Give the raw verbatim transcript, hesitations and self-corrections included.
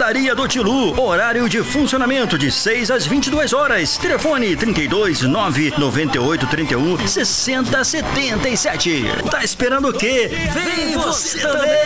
Pizzaria do Tilu, horário de funcionamento de seis às vinte e duas horas. Telefone trinta e dois, nove nove oito, trinta e um, sessenta, setenta e sete. Tá esperando o quê? Vem você também!